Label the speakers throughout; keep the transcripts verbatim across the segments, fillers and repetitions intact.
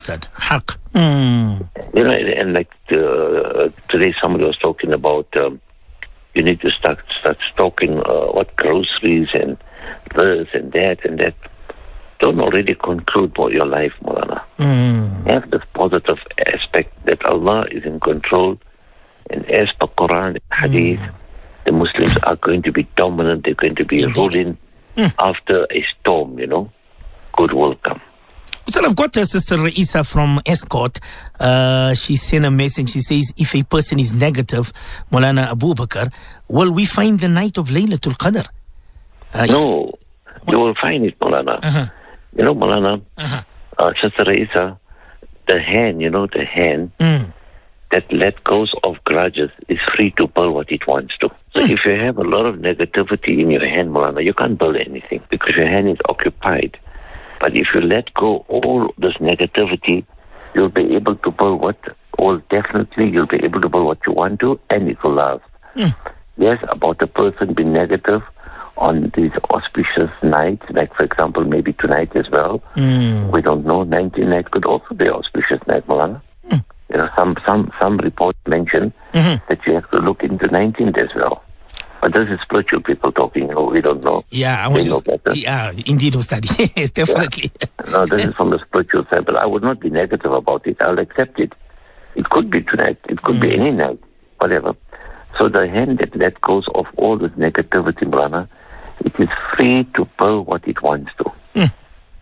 Speaker 1: Said haq. Mm.
Speaker 2: You know, and like uh, today somebody was talking about um, you need to start start stocking uh, what groceries and this and that and that. Don't already conclude about your life, Maulana.
Speaker 1: Mm.
Speaker 2: Have this positive aspect that Allah is in control, and as per Quran and Hadith, mm. the Muslims are going to be dominant. They're going to be
Speaker 1: Indeed.
Speaker 2: ruling mm. after a storm. You know, good will come.
Speaker 1: So I've got uh, Sister Raisa from Escort. Uh, she sent a message. She says, if a person is negative, Maulana Abu Bakr, will we find the night of Laylatul Qadr? Uh,
Speaker 2: no, if, you will find it, Maulana.
Speaker 1: Uh-huh.
Speaker 2: You know, Maulana,
Speaker 1: uh-huh.
Speaker 2: uh, Sister Raisa, the hand, you know, the hand
Speaker 1: mm.
Speaker 2: that let goes of grudges is free to build what it wants to. So mm. if you have a lot of negativity in your hand, Maulana, you can't build anything because your hand is occupied. But if you let go all this negativity, you'll be able to build what, well, definitely you'll be able to build what you want to, and it will last.
Speaker 1: Mm.
Speaker 2: Yes, about the person being negative on these auspicious nights, like for example, maybe tonight as well.
Speaker 1: Mm.
Speaker 2: We don't know. nineteen night could also be an auspicious night, Maulana. Mm. You know, some some some reports mention
Speaker 1: mm-hmm.
Speaker 2: that you have to look into nineteenth as well. But this is spiritual people talking, you know, we don't know.
Speaker 1: Yeah, I was
Speaker 2: they
Speaker 1: just,
Speaker 2: know better.
Speaker 1: yeah, indeed, Ustad. Yes, definitely.
Speaker 2: Yeah. No, this is from the spiritual side, but I would not be negative about it. I'll accept it. It could be tonight. It could mm. be any night, whatever. So the hand that let goes of all this negativity, Maulana, it is free to build what it wants to.
Speaker 1: Mm.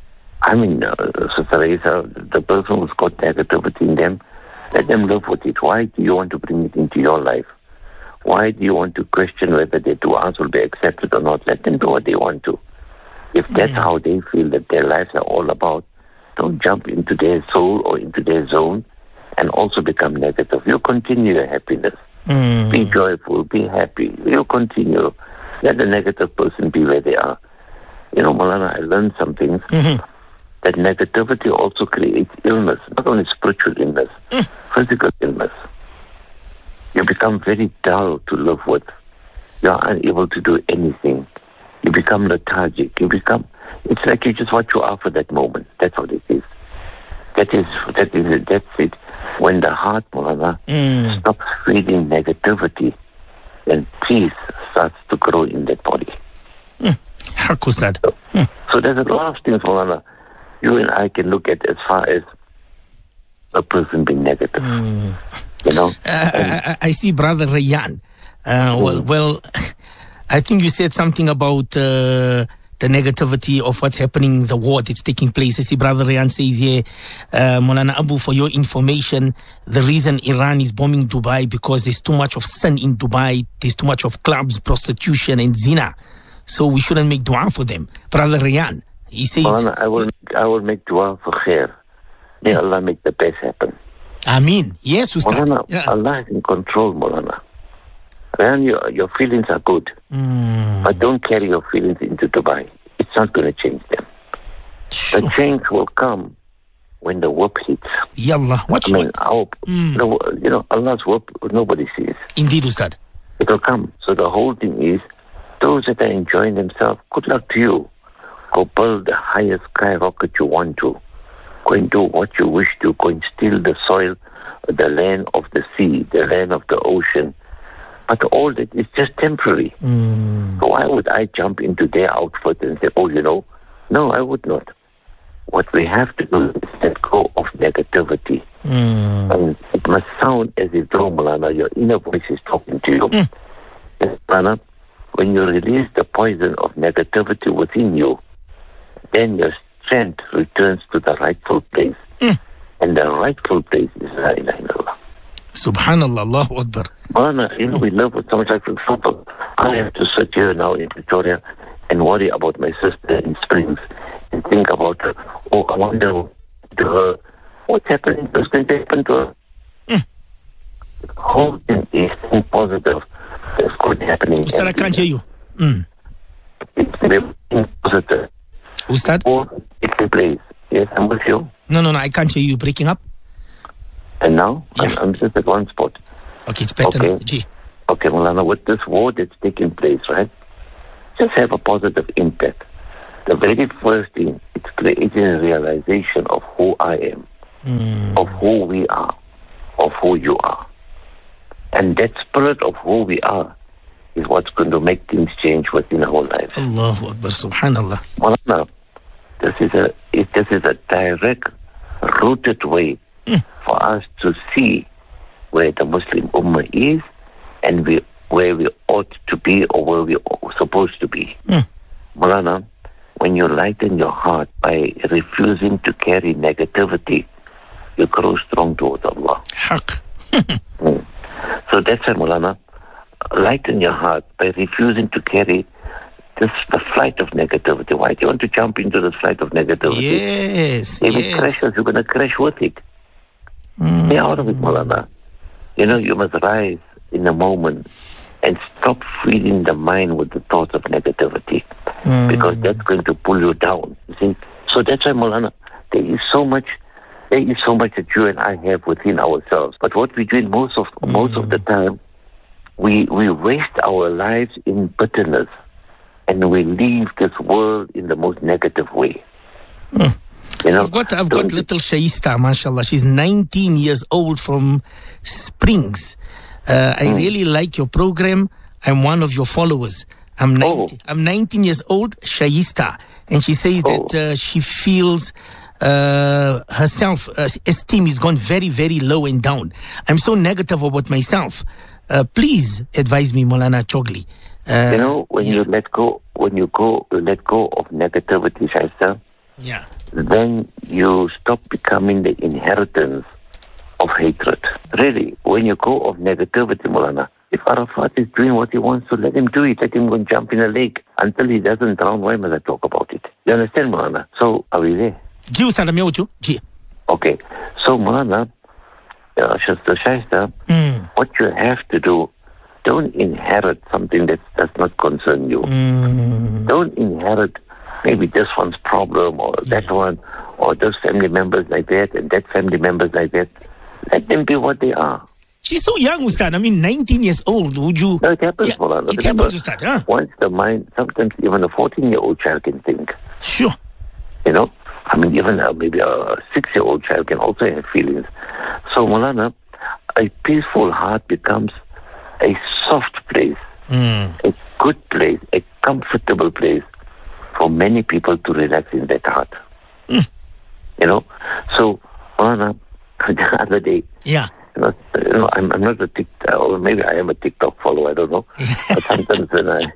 Speaker 2: I mean, uh, Sister Raisa, the person who's got negativity in them, let them live with it. Why do you want to bring it into your life? Why do you want to question whether their du'as will be accepted or not? Let them do what they want to. If that's mm. how they feel that their lives are all about, don't jump into their soul or into their zone and also become negative. You continue your happiness.
Speaker 1: Mm.
Speaker 2: Be joyful, be happy. You continue. Let the negative person be where they are. You know, Maulana, I learned some things.
Speaker 1: Mm-hmm.
Speaker 2: That negativity also creates illness, not only spiritual illness, mm. physical illness. You become very dull to live with. You are unable to do anything. You become lethargic. You become, it's like you just what you are for that moment. That's what it is. That is, that is it. That's it. When the heart, Maulana, mm. stops feeling negativity, then peace starts to grow in that body.
Speaker 1: Mm. How cool is that?
Speaker 2: So,
Speaker 1: mm.
Speaker 2: so there's a lot of things, Maulana, you and I can look at as far as a person being negative.
Speaker 1: Mm.
Speaker 2: You know,
Speaker 1: uh, I, I see, Brother Rayan. Uh, well, well, I think you said something about uh, the negativity of what's happening in the war that's taking place. I see, Brother Rayan says here, uh, Maulana Abu, for your information, the reason Iran is bombing Dubai because there's too much of sin in Dubai. There's too much of clubs, prostitution, and zina. So we shouldn't make dua for them. Brother Rayan, he says,
Speaker 2: Maulana, I will, I will make dua for khair. May Allah make the best happen.
Speaker 1: Ameen. Yes, Ustad.
Speaker 2: Maulana,
Speaker 1: yeah.
Speaker 2: Allah is in control, Maulana. And your, your feelings are good.
Speaker 1: Mm.
Speaker 2: But don't carry your feelings into Dubai. It's not going to change them.
Speaker 1: Sure.
Speaker 2: The change will come when the whip hits.
Speaker 1: Yallah. What
Speaker 2: I mean, our,
Speaker 1: mm.
Speaker 2: the, you know, Allah's whip, nobody sees.
Speaker 1: Indeed, Ustad.
Speaker 2: It will come. So the whole thing is, those that are enjoying themselves, good luck to you. Go build the highest skyrocket you want to. Go and do what you wish to. Go and steal the soil, the land of the sea, the land of the ocean. But all that is just temporary.
Speaker 1: Mm.
Speaker 2: So why would I jump into their outfit and say, oh, you know, no, I would not. What we have to do is let go of negativity.
Speaker 1: Mm.
Speaker 2: And it must sound as if, though, Maulana, your inner voice is talking to you.
Speaker 1: Mm.
Speaker 2: Maulana, when you release the poison of negativity within you, then your strength returns to the rightful place.
Speaker 1: Mm.
Speaker 2: And the rightful place is La ilaha illallah.
Speaker 1: Subhanallah, Allahu Akbar.
Speaker 2: Maulana, you know, we live with so much, like, for example, I have to sit here now in Victoria and worry about my sister in Springs and think about her. Oh, I wonder to her, what's happening? What's going to happen to her?
Speaker 1: Mm.
Speaker 2: Whole thing is positive. There's good happening.
Speaker 1: Ustad, I can't hear you. Mm.
Speaker 2: It's very positive.
Speaker 1: Ustad?
Speaker 2: Or it's in place. Yes, I'm with you.
Speaker 1: No, no, no, I can't hear you. Breaking up.
Speaker 2: And now?
Speaker 1: Yeah.
Speaker 2: I'm, I'm just at one spot.
Speaker 1: Okay, it's better.
Speaker 2: Okay.
Speaker 1: Gee.
Speaker 2: Okay, Maulana, with this war that's taking place, right? Just have a positive impact. The very first thing, it's creating a realization of who I am. mm. of who we are, of who you are. And that spirit of who we are is what's going to make things change within our life.
Speaker 1: Allahu Akbar, subhanallah.
Speaker 2: Malana, this is a, it, this is a direct, rooted way mm. for us to see where the Muslim Ummah is and we, where we ought to be or where we are supposed to be. Mm. Malana, when you lighten your heart by refusing to carry negativity, you grow strong towards Allah.
Speaker 1: Haq.
Speaker 2: mm. So that's why, Mulana, lighten your heart by refusing to carry this the flight of negativity. Why do you want to jump into the flight of negativity?
Speaker 1: Yes,
Speaker 2: if
Speaker 1: yes.
Speaker 2: it crashes, you're going to crash with it. Mm. Stay out of it, Mulana. You know, you must rise in the moment and stop feeding the mind with the thoughts of negativity mm. because that's going to pull you down. You see? So that's why, Mulana, there is so much There is so much that you and I have within ourselves. But what we do most of mm. most of the time, we we waste our lives in bitterness, and we leave this world in the most negative way.
Speaker 1: Mm. You know, I've got I've got little Shaista, mashallah. She's nineteen years old from Springs. Uh, I mm. really like your program. I'm one of your followers. I'm ninety, oh. I'm nineteen years old, Shaista, and she says oh. that uh, she feels. Uh, herself uh, esteem is gone very, very low and down. I'm so negative about myself. Uh, please advise me, Maulana Chogli. Uh,
Speaker 2: you know, when yeah. you let go, when you go, you let go of negativity, Shaista,
Speaker 1: yeah,
Speaker 2: then you stop becoming the inheritance of hatred. Really, when you go of negativity, Maulana, if Arafat is doing what he wants to, let him do it. Let him go and jump in a lake until he doesn't drown. Why must I talk about it? You understand, Maulana? So, are we there? Okay, so Mulana, uh, Shasta Shaista, mm. what you have to do, don't inherit something that does not concern you. Mm. Don't inherit maybe this one's problem or that yeah. one, or those family members like that and that family members like that. Let them be what they are.
Speaker 1: She's so young, Ustad. I mean, nineteen years old. Would you?
Speaker 2: No, it happens,
Speaker 1: yeah,
Speaker 2: Mulana.
Speaker 1: It happens, Ustad. Huh?
Speaker 2: Once the mind, sometimes even a fourteen-year-old child can think.
Speaker 1: Sure.
Speaker 2: You know? I mean, even uh, maybe a six-year-old child can also have feelings. So, Maulana, a peaceful heart becomes a soft place, mm. a good place, a comfortable place for many people to relax in that heart. Mm. You know? So, Maulana, the other day,
Speaker 1: yeah.
Speaker 2: You know, you know, I'm, I'm not a TikTok, or maybe I am a TikTok follower, I don't know. But sometimes when I...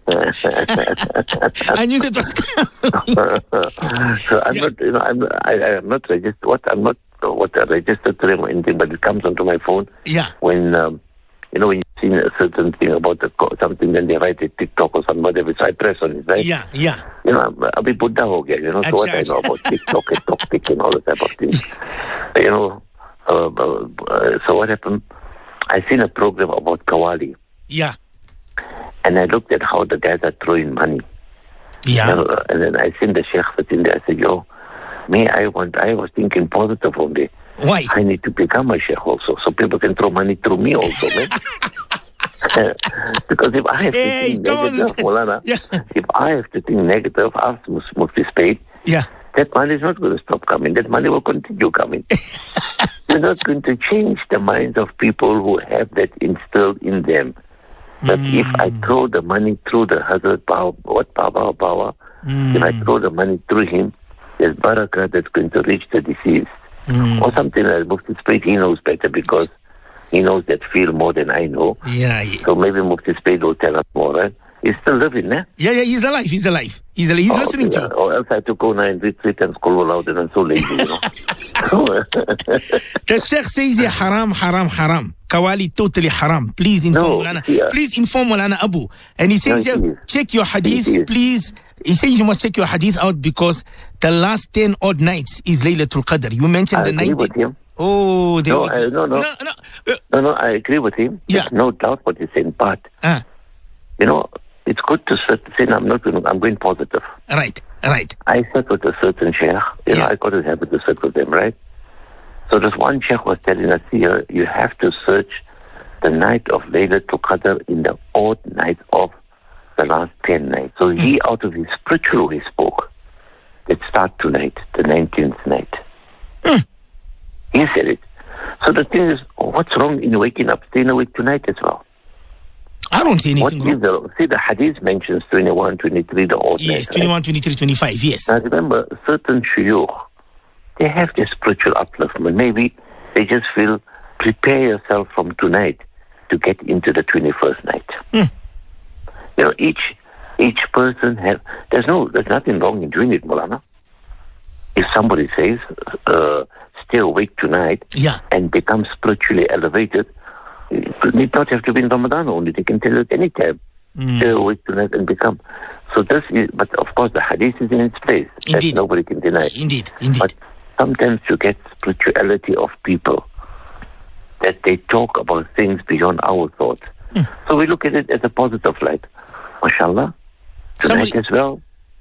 Speaker 1: I knew that was...
Speaker 2: so I'm yeah. not, you know, I'm, I, I'm not registered, what, I'm not what I registered to them or anything, but it comes onto my phone.
Speaker 1: Yeah.
Speaker 2: When, um, you know, when you've seen a certain thing about the, something, then they write a TikTok or something, whatever, so I press on it, right?
Speaker 1: Yeah, yeah.
Speaker 2: You know, I'll be Buddha ho gaya, you know, so what I know about TikTok and TokTik and all that type of things. You know, Uh, uh, so what happened? I seen a program about Qawwali.
Speaker 1: Yeah.
Speaker 2: And I looked at how the guys are throwing money.
Speaker 1: Yeah.
Speaker 2: And, uh, and then I seen the sheikh sitting there. I said, yo, me, I want, I was thinking positive only.
Speaker 1: Why?
Speaker 2: I need to become a sheikh also, so people can throw money through me also, man. Because if I have
Speaker 1: hey,
Speaker 2: to think negative, Maulana, yeah. if I have to think negative, ask Mufti Spade,
Speaker 1: yeah.
Speaker 2: that money is not going to stop coming. That money will continue coming. You're not going to change the minds of people who have that instilled in them. That mm. if I throw the money through the Hazrat Bawa, what Bawa Bawa, mm. if I throw the money through him, there's barakah that's going to reach the deceased. Mm. Or something like Mufti Spade, he knows better because he knows that field more than I know.
Speaker 1: Yeah, yeah.
Speaker 2: So maybe Mufti Spade will tell us more, right? He's still living, eh?
Speaker 1: Yeah, yeah, he's alive, he's alive. He's alive. He's oh, listening okay, to you.
Speaker 2: Or else I have to go now and read it and scroll out and I'm so lazy, you know.
Speaker 1: The Sheikh says yeah, haram, haram, haram. Qawwali totally haram. Please inform
Speaker 2: no,
Speaker 1: Maulana.
Speaker 2: Yeah.
Speaker 1: Please inform Maulana Abu. And he says, no, yeah, check your hadith, please. He says you must check your hadith out because the last ten odd nights is Laylatul Qadr. You mentioned
Speaker 2: I
Speaker 1: the
Speaker 2: agree
Speaker 1: ninety.
Speaker 2: With him.
Speaker 1: Oh, there
Speaker 2: no,
Speaker 1: we go.
Speaker 2: I, no, no,
Speaker 1: no, no, uh,
Speaker 2: no, no. I agree with him.
Speaker 1: Yeah.
Speaker 2: There's no doubt what he's saying, but
Speaker 1: uh,
Speaker 2: you know, it's good to sit, say I'm not going. I'm going positive.
Speaker 1: Right, right.
Speaker 2: I sat with a certain sheikh. You
Speaker 1: yeah.
Speaker 2: know, I got a habit to sit with them, right? So this one sheikh was telling us here, you have to search the night of Laylatul Qadr in the odd night of the last ten nights. So mm. he, out of his spiritual, he spoke. Let's start tonight, the nineteenth night. Mm. He said it. So the thing is, what's wrong in waking up, staying awake tonight as well?
Speaker 1: I don't see anything
Speaker 2: what
Speaker 1: wrong.
Speaker 2: Is the, see, the hadith mentions twenty-one, twenty-three, the odd
Speaker 1: Yes,
Speaker 2: night,
Speaker 1: twenty-one,
Speaker 2: right?
Speaker 1: twenty-three, twenty-five, yes.
Speaker 2: Now remember, certain shuyukh, they have their spiritual upliftment. Maybe they just feel, prepare yourself from tonight to get into the twenty-first night.
Speaker 1: Mm.
Speaker 2: You know, each each person have, there's no, there's nothing wrong in doing it, Mulana. If somebody says, uh, stay awake tonight
Speaker 1: yeah.
Speaker 2: and become spiritually elevated, it need not have to be in Ramadan only. They can tell it any time. Mm. Stay awake tonight and become. So this is, but of course the hadith is in its place.
Speaker 1: Indeed.
Speaker 2: That nobody can deny.
Speaker 1: Indeed, indeed.
Speaker 2: But sometimes you get spirituality of people that they talk about things beyond our thoughts. Mm. So we look at it as a positive light. MashaAllah, tonight Somebody... as well.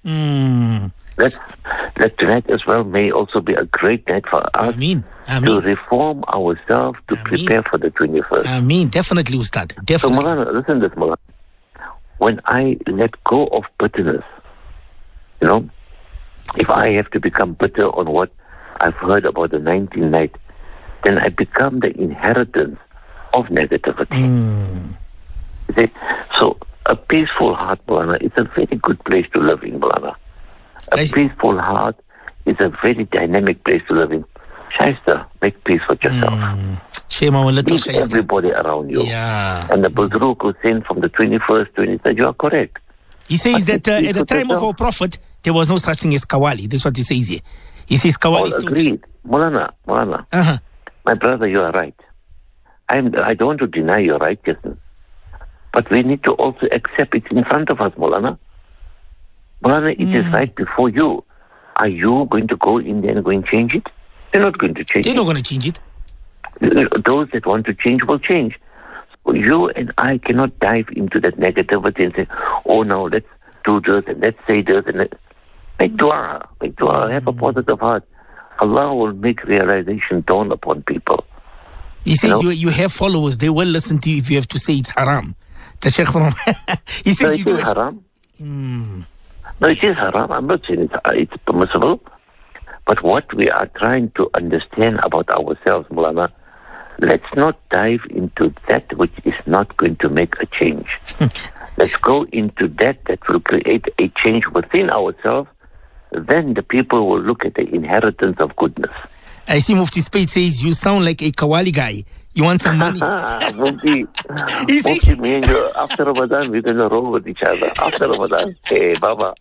Speaker 1: Mm.
Speaker 2: Let, let tonight as well may also be a great night for us
Speaker 1: Ameen. Ameen.
Speaker 2: to reform ourselves, to
Speaker 1: Ameen.
Speaker 2: prepare for the twenty-first.
Speaker 1: I mean, definitely, Ustad. Definitely.
Speaker 2: So, Mulana, listen to this, Mulana. When I let go of bitterness, you know, if I have to become bitter on what I've heard about the nineteenth night, then I become the inheritance of negativity.
Speaker 1: Mm.
Speaker 2: See? So, a peaceful heart, Mulana, is a very good place to live in, Mulana. A I peaceful heart is a very dynamic place to live in. Shaista, make peace with yourself.
Speaker 1: Mm. Shame our little
Speaker 2: Leave
Speaker 1: Shaista.
Speaker 2: everybody around you.
Speaker 1: Yeah.
Speaker 2: And the Buzruk was saying from the twenty-first, twenty-third, you are correct.
Speaker 1: He says
Speaker 2: but
Speaker 1: that uh, at the time yourself. of our Prophet, there was no such thing as Qawwali. That's what he says here. He says Qawwali is
Speaker 2: agreed. Mulana, Mulana.
Speaker 1: Uh-huh.
Speaker 2: My brother, you are right. I'm, I don't want to deny your righteousness. But we need to also accept it in front of us, Mulana. Mulana, it mm. is right before you. Are you going to go in there and go and change it? They're not going to change
Speaker 1: They're
Speaker 2: it.
Speaker 1: They're not going to change it.
Speaker 2: Those that want to change will change. So you and I cannot dive into that negativity and say, oh no, let's do this and let's say this and let's... Make dua. Make dua. Have a positive heart. Allah will make realization dawn upon people.
Speaker 1: He says you, know? you, you have followers. They will listen to you if you have to say it's haram. The Sheikh from... he says
Speaker 2: no,
Speaker 1: you do
Speaker 2: it. haram.
Speaker 1: Mm.
Speaker 2: No, it is haram. I'm not saying it's, it's permissible. But what we are trying to understand about ourselves, Mulana, let's not dive into that which is not going to make a change. Let's go into that that will create a change within ourselves. Then the people will look at the inheritance of goodness.
Speaker 1: I see Mufti Spade says you sound like a Qawwali guy. You want some money?
Speaker 2: Mufti, Mufti, me and you, after Ramadan, we're going to roll with each other. After Ramadan, hey, Baba.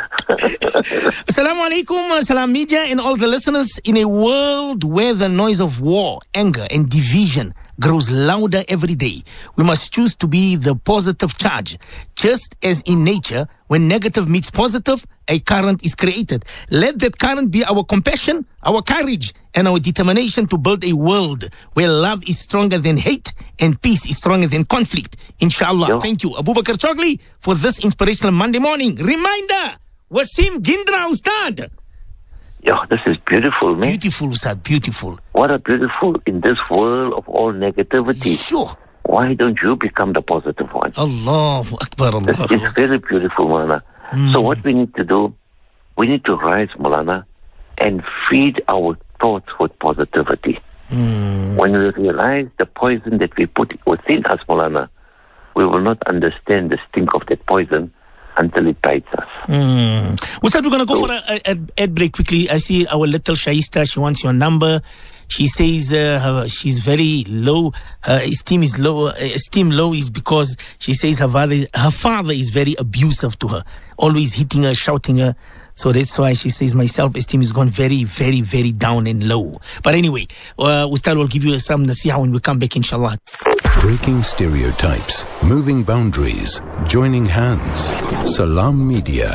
Speaker 1: Assalamu alaikum, Salam Media, and all the listeners. In a world where the noise of war, anger, and division grows louder every day, we must choose to be the positive charge. Just as in nature, when negative meets positive, a current is created. Let that current be our compassion, our courage, and our determination to build a world where love is stronger than hate and peace is stronger than conflict. Inshallah. Yo. Thank you, Abu Bakr Chogli, for this inspirational Monday morning. Reminder, Wasim Gindra Ustad.
Speaker 2: Yeah, this is beautiful, man.
Speaker 1: Beautiful, Ustad, beautiful.
Speaker 2: What a beautiful, in this world of all negativity.
Speaker 1: Sure.
Speaker 2: Why don't you become the positive one?
Speaker 1: Allahu Akbar, Allah.
Speaker 2: This is very beautiful, Mulana. Mm. So what we need to do, we need to rise, Mulana, and feed our thoughts with positivity.
Speaker 1: Mm.
Speaker 2: When we realize the poison that we put within us, Mulana, we will not understand the stink of that poison until it bites us.
Speaker 1: Mm. What's up? We're going to go so, for an ad break quickly. I see our little Shaista. She wants your number. She says uh, her, she's very low. Her esteem is low. Uh, esteem low is because she says her father, her father is very abusive to her, always hitting her, shouting her. So that's why she says my self-esteem has gone very, very, very down and low. But anyway, uh, Ustad will give you some nasiha when we come back, inshallah.
Speaker 3: Breaking stereotypes, moving boundaries, joining hands. Salam Media.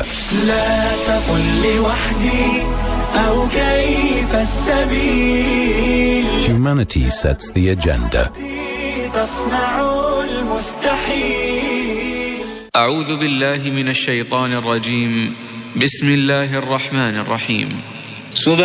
Speaker 3: Humanity sets the agenda.
Speaker 4: أعوذ بالله من الشيطان الرجيم. بسم الله الرحمن الرحيم.